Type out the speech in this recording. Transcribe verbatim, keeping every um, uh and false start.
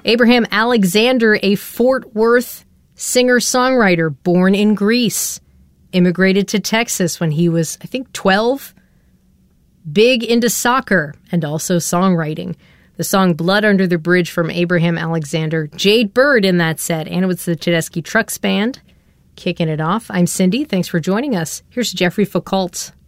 Abraham Alexander, a Fort Worth singer-songwriter born in Greece, immigrated to Texas when he was, I think, twelve. Big into soccer and also songwriting. The song Blood Under the Bridge from Abraham Alexander. Jade Bird in that set. And it was the Tedeschi Trucks Band kicking it off. I'm Cindy. Thanks for joining us. Here's Jeffrey Foucault.